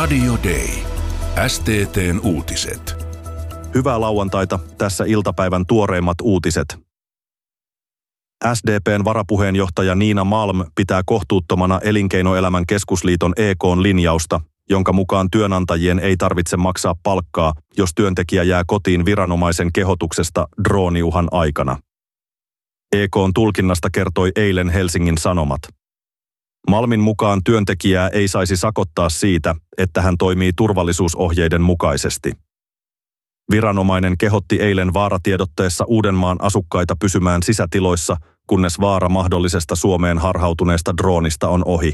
Radio Day. STT:n uutiset. Hyvää lauantaita, tässä iltapäivän tuoreimmat uutiset. SDP:n varapuheenjohtaja Niina Malm pitää kohtuuttomana Elinkeinoelämän keskusliiton EK:n linjausta, jonka mukaan työnantajien ei tarvitse maksaa palkkaa, jos työntekijä jää kotiin viranomaisen kehotuksesta drooniuhan aikana. EK:n tulkinnasta kertoi eilen Helsingin Sanomat. Malmin mukaan työntekijää ei saisi sakottaa siitä, että hän toimii turvallisuusohjeiden mukaisesti. Viranomainen kehotti eilen vaaratiedotteessa Uudenmaan asukkaita pysymään sisätiloissa, kunnes vaara mahdollisesta Suomeen harhautuneesta droonista on ohi.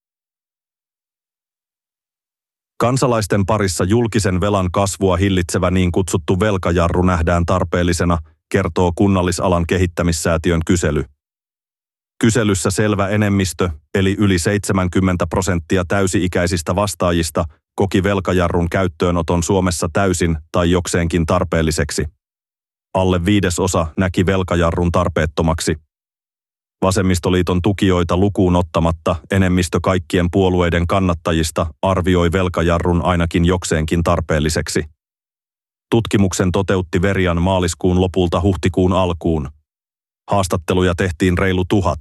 Kansalaisten parissa julkisen velan kasvua hillitsevä niin kutsuttu velkajarru nähdään tarpeellisena, kertoo Kunnallisalan kehittämissäätiön kysely. Kyselyssä selvä enemmistö, eli yli 70% täysi-ikäisistä vastaajista, koki velkajarrun käyttöönoton Suomessa täysin tai jokseenkin tarpeelliseksi. Alle 1/5 näki velkajarrun tarpeettomaksi. Vasemmistoliiton tukijoita lukuun ottamatta enemmistö kaikkien puolueiden kannattajista arvioi velkajarrun ainakin jokseenkin tarpeelliseksi. Tutkimuksen toteutti Verian maaliskuun lopulta huhtikuun alkuun. Haastatteluja tehtiin reilu 1000.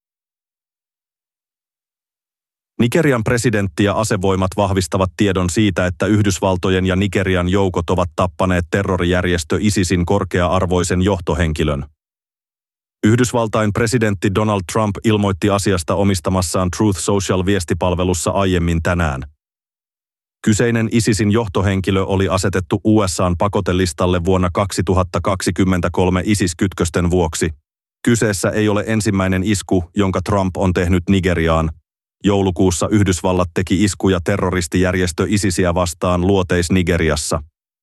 Nigerian presidentti ja asevoimat vahvistavat tiedon siitä, että Yhdysvaltojen ja Nigerian joukot ovat tappaneet terrorijärjestö ISISin korkea-arvoisen johtohenkilön. Yhdysvaltain presidentti Donald Trump ilmoitti asiasta omistamassaan Truth Social-viestipalvelussa aiemmin tänään. Kyseinen ISISin johtohenkilö oli asetettu USA:n pakotelistalle vuonna 2023 ISIS-kytkösten vuoksi. Kyseessä ei ole ensimmäinen isku, jonka Trump on tehnyt Nigeriaan. Joulukuussa Yhdysvallat teki iskuja terroristijärjestö ISISiä vastaan Luoteis-Nigeriassa.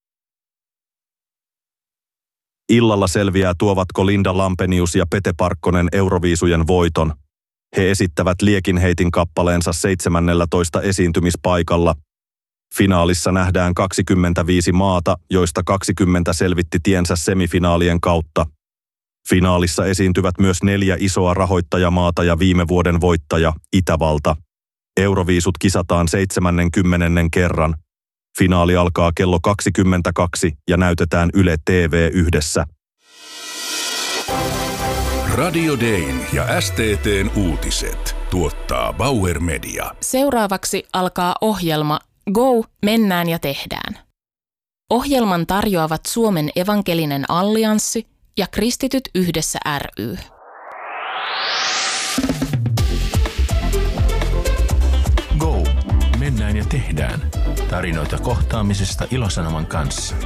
Illalla selviää, tuovatko Linda Lampenius ja Pete Parkkonen Euroviisujen voiton. He esittävät liekinheitin kappaleensa 17 esiintymispaikalla. Finaalissa nähdään 25 maata, joista 20 selvitti tiensä semifinaalien kautta. Finaalissa esiintyvät myös 4 isoa rahoittajamaata ja viime vuoden voittaja, Itävalta. Euroviisut kisataan 70. kerran. Finaali alkaa kello 22 ja näytetään Yle TV1. Radio Dayn ja STT:n uutiset tuottaa Bauer Media. Seuraavaksi alkaa ohjelma Go, mennään ja tehdään. Ohjelman tarjoavat Suomen evankelinen allianssi ja Kristityt yhdessä ry. Go, mennään ja tehdään. Tarinoita kohtaamisesta Ilosanoman kanssa.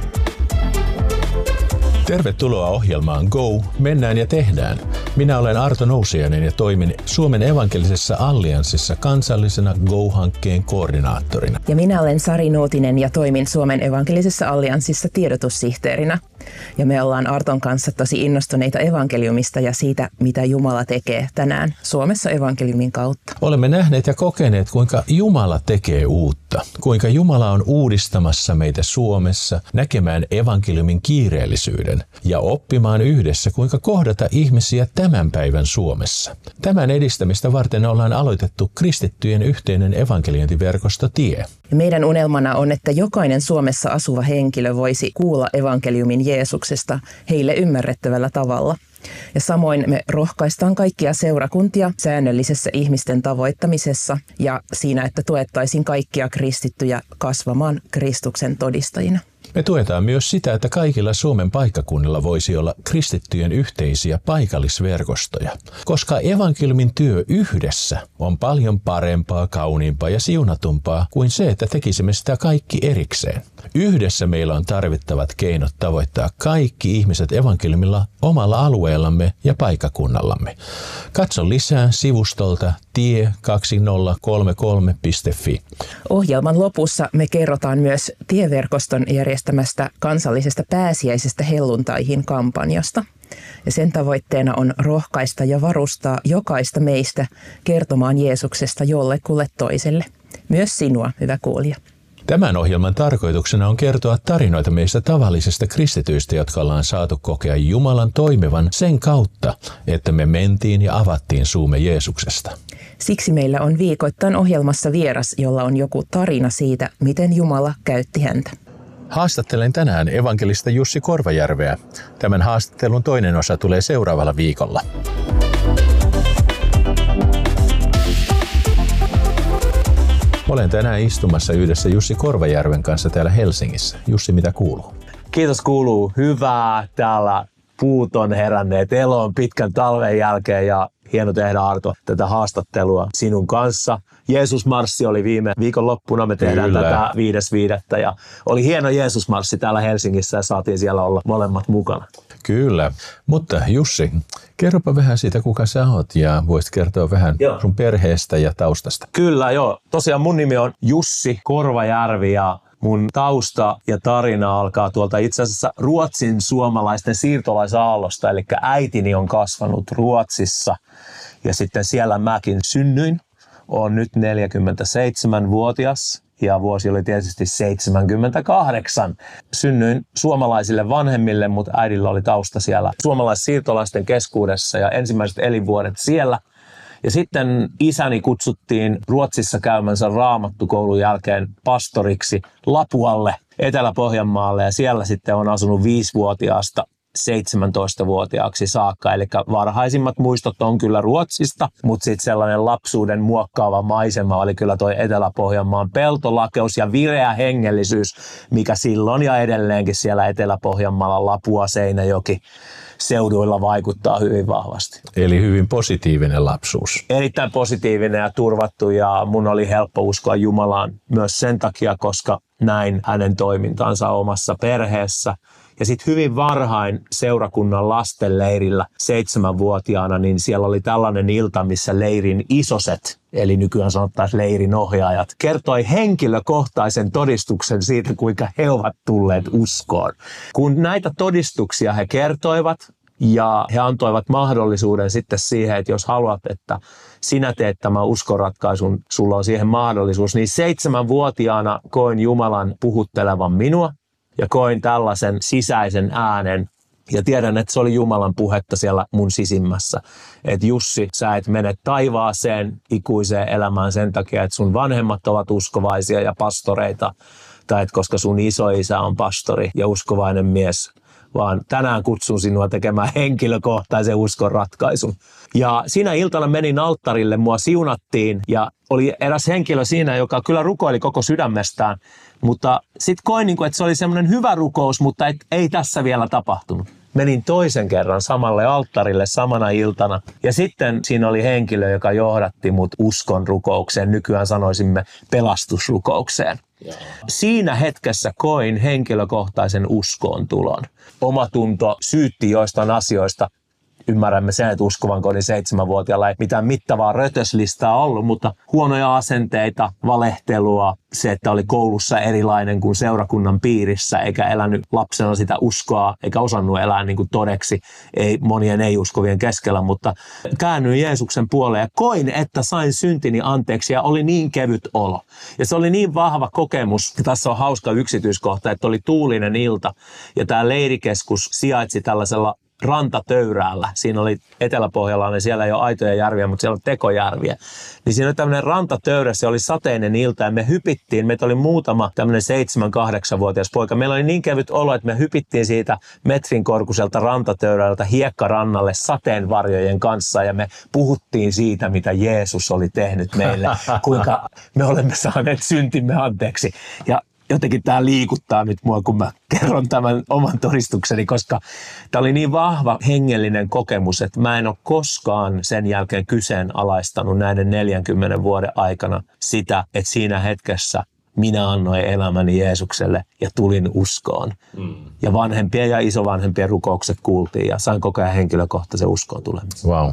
Tervetuloa ohjelmaan Go, mennään ja tehdään. Minä olen Arto Nousiainen ja toimin Suomen evankelisessa allianssissa kansallisena Go-hankkeen koordinaattorina. Ja minä olen Sari Nuutinen ja toimin Suomen evankelisessa allianssissa tiedotussihteerinä. Ja me ollaan Arton kanssa tosi innostuneita evankeliumista ja siitä, mitä Jumala tekee tänään Suomessa evankeliumin kautta. Olemme nähneet ja kokeneet, kuinka Jumala tekee uutta. Kuinka Jumala on uudistamassa meitä Suomessa näkemään evankeliumin kiireellisyyden ja oppimaan yhdessä, kuinka kohdata ihmisiä tämän päivän Suomessa. Tämän edistämistä varten ollaan aloitettu kristittyjen yhteinen evankeliointiverkosto TIE. Meidän unelmana on, että jokainen Suomessa asuva henkilö voisi kuulla evankeliumin Jeesuksesta heille ymmärrettävällä tavalla. Ja samoin me rohkaistaan kaikkia seurakuntia säännöllisessä ihmisten tavoittamisessa ja siinä, että tuettaisiin kaikkia kristittyjä kasvamaan Kristuksen todistajina. Me tuetaan myös sitä, että kaikilla Suomen paikkakunnilla voisi olla kristittyjen yhteisiä paikallisverkostoja, koska evankeliumin työ yhdessä on paljon parempaa, kauniimpaa ja siunatumpaa kuin se, että tekisimme sitä kaikki erikseen. Yhdessä meillä on tarvittavat keinot tavoittaa kaikki ihmiset evankeliumilla omalla alueellamme ja paikkakunnallamme. Katso lisää sivustolta tie2033.fi. Ohjelman lopussa me kerrotaan myös tieverkoston järjestämästä kansallisesta pääsiäisestä helluntaihin -kampanjasta. Ja sen tavoitteena on rohkaista ja varustaa jokaista meistä kertomaan Jeesuksesta jollekulle toiselle. Myös sinua, hyvä kuulija. Tämän ohjelman tarkoituksena on kertoa tarinoita meistä tavallisista kristityistä, jotka ollaan saatu kokea Jumalan toimivan sen kautta, että me mentiin ja avattiin suumme Jeesuksesta. Siksi meillä on viikoittain ohjelmassa vieras, jolla on joku tarina siitä, miten Jumala käytti häntä. Haastattelen tänään evankelista Jussi Korvajärveä. Tämän haastattelun toinen osa tulee seuraavalla viikolla. Olen tänään istumassa yhdessä Jussi Korvajärven kanssa täällä Helsingissä. Jussi, mitä kuuluu? Kiitos, kuuluu hyvää. Täällä puut on heränneet eloon pitkän talven jälkeen ja hieno tehdä, Arto, tätä haastattelua sinun kanssa. Jeesusmarssi oli viime viikonloppuna, me tehdään tätä 5.5. ja oli hieno Jeesusmarssi täällä Helsingissä ja saatiin siellä olla molemmat mukana. Kyllä, mutta Jussi, kerropa vähän siitä, kuka sä oot ja voisit kertoa vähän sun perheestä ja taustasta. Kyllä, joo. Tosiaan mun nimi on Jussi Korvajärvi ja mun tausta ja tarina alkaa tuolta itse asiassa Ruotsin suomalaisten siirtolaisaallosta, eli äitini on kasvanut Ruotsissa ja sitten siellä mäkin synnyin. Olen nyt 47-vuotias ja vuosi oli tietysti 78. Synnyin suomalaisille vanhemmille, mutta äidillä oli tausta siellä suomalaissiirtolaisten keskuudessa ja ensimmäiset elinvuodet siellä. Ja sitten isäni kutsuttiin Ruotsissa käymänsä raamattukoulun jälkeen pastoriksi Lapualle, Etelä-Pohjanmaalle, ja siellä sitten on asunut 5-vuotiaasta 17-vuotiaaksi saakka. Eli varhaisimmat muistot on kyllä Ruotsista, mutta sitten sellainen lapsuuden muokkaava maisema oli kyllä toi Etelä-Pohjanmaan peltolakeus ja vireä hengellisyys, mikä silloin ja edelleenkin siellä Etelä-Pohjanmaalla, Lapua, Seinäjoki seuduilla vaikuttaa hyvin vahvasti. Eli hyvin positiivinen lapsuus. Erittäin positiivinen ja turvattu, ja mun oli helppo uskoa Jumalaan myös sen takia, koska näin hänen toimintansa omassa perheessä. Ja sitten hyvin varhain seurakunnan lastenleirillä 7-vuotiaana, niin siellä oli tällainen ilta, missä leirin isoset, eli nykyään sanottaisiin leirin ohjaajat, kertoi henkilökohtaisen todistuksen siitä, kuinka he ovat tulleet uskoon. Kun näitä todistuksia he kertoivat, ja he antoivat mahdollisuuden sitten siihen, että jos haluat, että sinä teet tämän uskonratkaisun, sulla on siihen mahdollisuus, niin 7-vuotiaana koin Jumalan puhuttelevan minua. Ja koin tällaisen sisäisen äänen ja tiedän, että se oli Jumalan puhetta siellä mun sisimmässä. Että Jussi, sä et mene taivaaseen ikuiseen elämään sen takia, että sun vanhemmat ovat uskovaisia ja pastoreita. Tai että koska sun isoisä on pastori ja uskovainen mies. Vaan tänään kutsun sinua tekemään henkilökohtaisen uskonratkaisun. Ja siinä iltana menin alttarille, mua siunattiin ja oli eräs henkilö siinä, joka kyllä rukoili koko sydämestään. Mutta sitten koin, että se oli semmoinen hyvä rukous, mutta ei tässä vielä tapahtunut. Menin toisen kerran samalle alttarille samana iltana ja sitten siinä oli henkilö, joka johdatti mut uskon rukoukseen, nykyään sanoisimme pelastusrukoukseen. Siinä hetkessä koin henkilökohtaisen uskoon tulon. Omatunto syytti joistain asioista. Ymmärrämme sen, että uskovan kodin 7-vuotiaalla ei mitään mittavaa rötöslistaa ollut, mutta huonoja asenteita, valehtelua, se, että oli koulussa erilainen kuin seurakunnan piirissä, eikä elänyt lapsena sitä uskoa, eikä osannut elää niin kuin todeksi monien ei-uskovien keskellä, mutta käännyin Jeesuksen puoleen ja koin, että sain syntini anteeksi ja oli niin kevyt olo. Ja se oli niin vahva kokemus, ja tässä on hauska yksityiskohta, että oli tuulinen ilta ja tämä leirikeskus sijaitsi tällaisella rantatöyrällä. Siinä oli Etelä-Pohjalla, niin siellä ei ole aitoja järviä, mutta siellä on tekojärviä. Niin siinä oli tämmöinen rantatöyrä, se oli sateinen ilta ja me hypittiin. Meitä oli muutama tämmöinen 7-8-vuotias poika. Meillä oli niin kevyt olo, että me hypittiin siitä metrin korkuiselta rantatöyrältä hiekkarannalle sateenvarjojen kanssa ja me puhuttiin siitä, mitä Jeesus oli tehnyt meille, kuinka me olemme saaneet syntimme anteeksi. Ja jotenkin tämä liikuttaa nyt mua, kun mä kerron tämän oman todistukseni, koska tämä oli niin vahva hengellinen kokemus, että mä en ole koskaan sen jälkeen kyseenalaistanut näiden 40 vuoden aikana sitä, että siinä hetkessä minä annoin elämäni Jeesukselle ja tulin uskoon. Ja vanhempien ja isovanhempien rukoukset kuultiin ja sain koko ajan henkilökohtaisen uskoon tulemisen. Wow.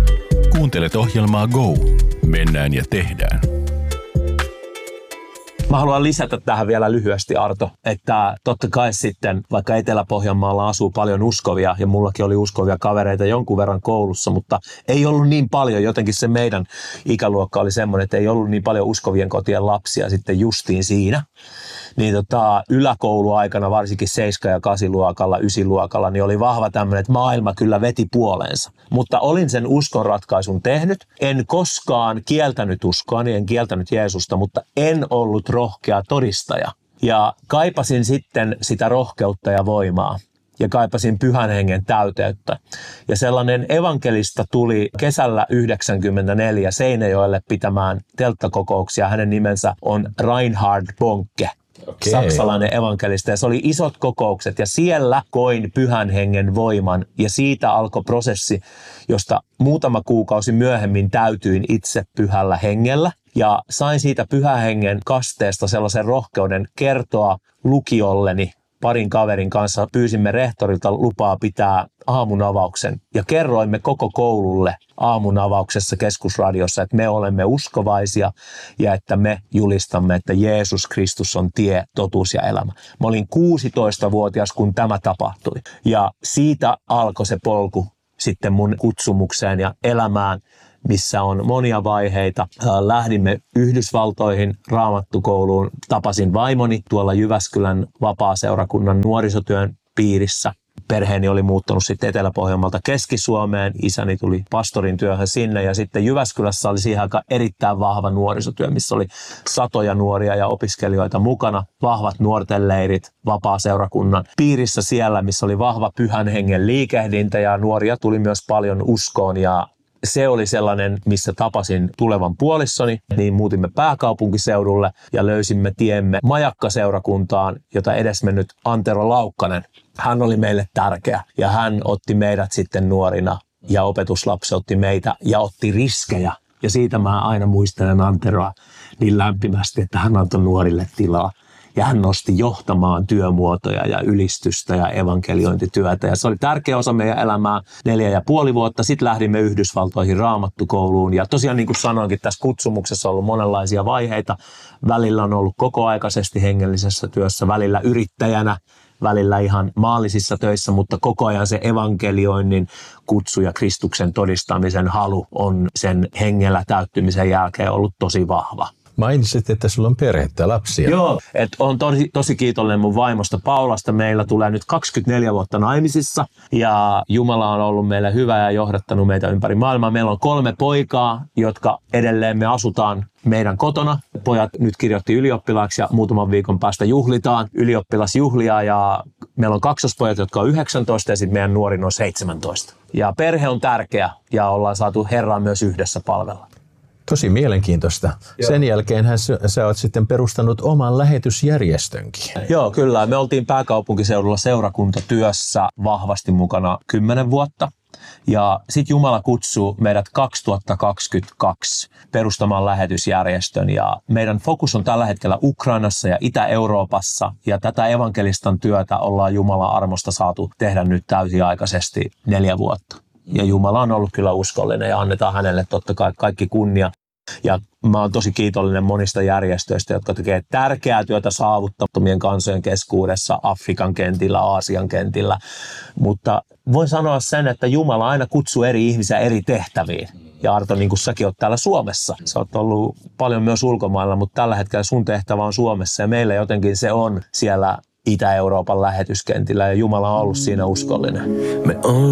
Kuuntelet ohjelmaa Go. Mennään ja tehdään. Mä haluan lisätä tähän vielä lyhyesti, Arto, että totta kai sitten, vaikka Etelä-Pohjanmaalla asuu paljon uskovia, ja mullakin oli uskovia kavereita jonkun verran koulussa, mutta ei ollut niin paljon, jotenkin se meidän ikäluokka oli semmoinen, että ei ollut niin paljon uskovien kotien lapsia sitten justiin siinä. Niin yläkouluaikana, varsinkin 7- ja 8-luokalla, 9-luokalla, niin oli vahva tämmöinen, että maailma kyllä veti puoleensa. Mutta olin sen uskonratkaisun tehnyt. En koskaan kieltänyt uskoani, en kieltänyt Jeesusta, mutta en ollut rohkea todistaja. Ja kaipasin sitten sitä rohkeutta ja voimaa. Ja kaipasin Pyhän Hengen täyteyttä. Ja sellainen evankelista tuli kesällä 1994 Seinäjoelle pitämään telttakokouksia. Hänen nimensä on Reinhard Bonke. Okay. Saksalainen evankelista, ja se oli isot kokoukset, ja siellä koin Pyhän Hengen voiman, ja siitä alkoi prosessi, josta muutama kuukausi myöhemmin täytyin itse Pyhällä Hengellä, ja sain siitä Pyhän Hengen kasteesta sellaisen rohkeuden kertoa lukiolleni. Parin kaverin kanssa pyysimme rehtorilta lupaa pitää aamunavauksen ja kerroimme koko koululle aamunavauksessa Keskusradiossa, että me olemme uskovaisia ja että me julistamme, että Jeesus Kristus on tie, totuus ja elämä. Mä olin 16-vuotias, kun tämä tapahtui, ja siitä alkoi se polku sitten mun kutsumukseen ja elämään, missä on monia vaiheita. Lähdimme Yhdysvaltoihin raamattukouluun. Tapasin vaimoni tuolla Jyväskylän vapaaseurakunnan nuorisotyön piirissä. Perheeni oli muuttanut sitten Etelä-Pohjanmaalta Keski-Suomeen. Isäni tuli pastorin työhön sinne, ja sitten Jyväskylässä oli siihen aikaan erittäin vahva nuorisotyö, missä oli satoja nuoria ja opiskelijoita mukana. Vahvat nuorten leirit vapaaseurakunnan piirissä siellä, missä oli vahva Pyhän Hengen liikehdintä, ja nuoria tuli myös paljon uskoon, ja se oli sellainen, missä tapasin tulevan puolissoni, niin muutimme pääkaupunkiseudulle ja löysimme tiemme Majakka-seurakuntaan, jota edesmennyt Antero Laukkanen. Hän oli meille tärkeä, ja hän otti meidät sitten nuorina, ja opetuslapsi otti meitä ja otti riskejä. Ja siitä mä aina muistelen Anteroa niin lämpimästi, että hän antoi nuorille tilaa. Ja hän nosti johtamaan työmuotoja ja ylistystä ja evankeliointityötä. Ja se oli tärkeä osa meidän elämää 4,5 vuotta. Sitten lähdimme Yhdysvaltoihin raamattukouluun. Ja tosiaan niin kuin sanoinkin, tässä kutsumuksessa on ollut monenlaisia vaiheita. Välillä on ollut kokoaikaisesti hengellisessä työssä, välillä yrittäjänä, välillä ihan maallisissa töissä, mutta koko ajan se evankelioinnin kutsu ja Kristuksen todistamisen halu on sen hengellä täyttymisen jälkeen ollut tosi vahva. Mainitsit, että sulla on perhettä, lapsia. Joo, että olen tosi kiitollinen mun vaimosta Paulasta. Meillä tulee nyt 24 vuotta naimisissa, ja Jumala on ollut meille hyvä ja johdattanut meitä ympäri maailmaa. Meillä on 3 poikaa, jotka edelleen me asutaan meidän kotona. Pojat nyt kirjoitti ylioppilaaksi, ja muutaman viikon päästä juhlitaan ylioppilasjuhlia, ja meillä on 2 pojat, jotka on 19, ja sitten meidän nuorin on 17. Ja perhe on tärkeä, ja ollaan saatu Herran myös yhdessä palvella. Tosi mielenkiintoista. Joo. Sen jälkeenhän sä oot sitten perustanut oman lähetysjärjestönkin. Joo, kyllä. Me oltiin pääkaupunkiseudulla seurakuntatyössä vahvasti mukana 10 vuotta. Ja sitten Jumala kutsuu meidät 2022 perustamaan lähetysjärjestön. Ja meidän fokus on tällä hetkellä Ukrainassa ja Itä-Euroopassa. Ja tätä evankelistan työtä ollaan Jumalan armosta saatu tehdä nyt täysiaikaisesti 4 vuotta. Ja Jumala on ollut kyllä uskollinen, ja annetaan hänelle totta kai kaikki kunnia. Ja mä oon tosi kiitollinen monista järjestöistä, jotka tekee tärkeää työtä saavuttamattomien kansojen keskuudessa, Afrikan kentillä, Aasian kentillä. Mutta voin sanoa sen, että Jumala aina kutsuu eri ihmisiä eri tehtäviin. Ja Arto, niin kuin säkin oot täällä Suomessa. Sä oot ollut paljon myös ulkomailla, mutta tällä hetkellä sun tehtävä on Suomessa. Ja meillä jotenkin se on siellä Itä-Euroopan lähetyskentillä, ja Jumala on ollut siinä uskollinen.